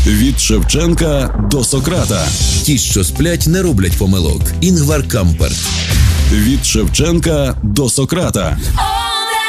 Від Шевченка до Сократа. Ті, що сплять, не роблять помилок. Інгвар Камперт. Від Шевченка до Сократа.